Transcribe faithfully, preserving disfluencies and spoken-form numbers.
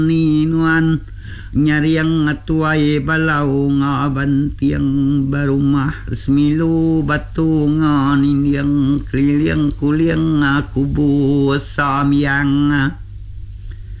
ninuan nyariang atuay balaw nga bantiang barumah smilu batu nga nindiyang kiliang kuliang nga kubu samyang